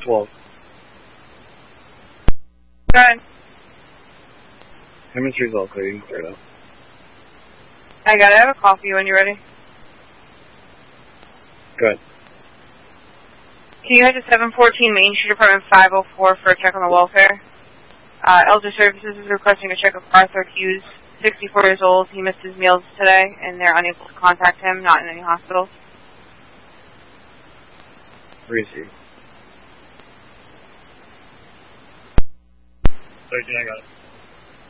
12. Go ahead. Chemistry's all clear. You can clear it up. I got it. I have a call for you when you're ready. Good. Can you head to 714 Main Street, apartment 504 for a check on the welfare? Elder Services is requesting a check of Arthur Hughes, 64 years old. He missed his meals today, and they're unable to contact him, not in any hospitals. Receive. 13, I got it.